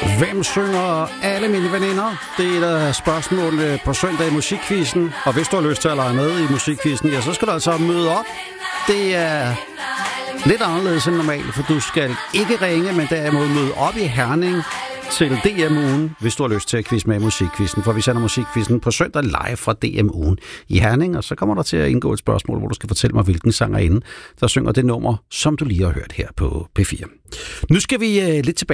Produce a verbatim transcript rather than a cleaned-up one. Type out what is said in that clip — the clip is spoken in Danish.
Hvem synger alle mine veninder? Det er et af spørgsmålene på søndag i Musikquizzen. Og hvis du har lyst til at lege med i Musikquizzen, ja, så skal du altså møde op. Det er lidt anderledes end normalt, for du skal ikke ringe, men derimod møde op i Herning til D M-ugen, hvis du har lyst til at quizze med i Musikquizzen. For vi sender Musikquizzen på søndag live fra D M-ugen i Herning, og så kommer der til at indgå et spørgsmål, hvor du skal fortælle mig, hvilken sangerinde, der synger det nummer, som du lige har hørt her på P fire. Nu skal vi uh, lidt tilbage